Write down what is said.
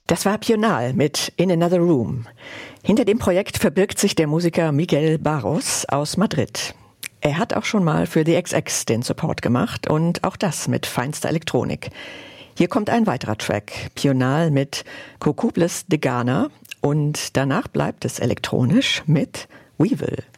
Das war Pional mit In Another Room. Hinter dem Projekt verbirgt sich der Musiker Miguel Barros aus Madrid. Er hat auch schon mal für The XX den Support gemacht und auch das mit feinster Elektronik. Hier kommt ein weiterer Track, Pional mit Cocubles de Ghana, und danach bleibt es elektronisch mit Weevil.